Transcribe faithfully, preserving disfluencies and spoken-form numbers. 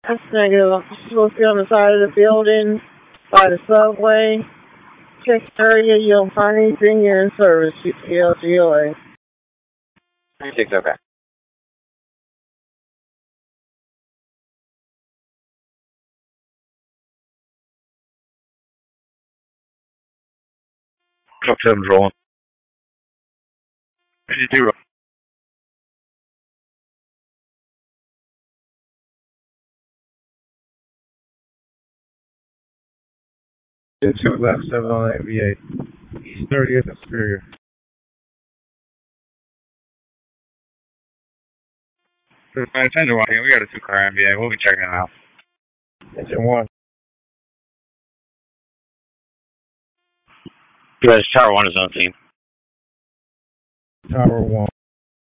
That's negative. I'm supposed to be on the side of the building by the subway. Check area, you don't find anything, you're in service. P L C O A. thirty-six, okay. Truck seven's rolling. fifty-two rolling. two left, seven on that V eight. East thirtieth and Superior. Engine one, we got a two car M V A. We'll be checking it out. Engine one. Yes, Tower one is on scene. Tower one.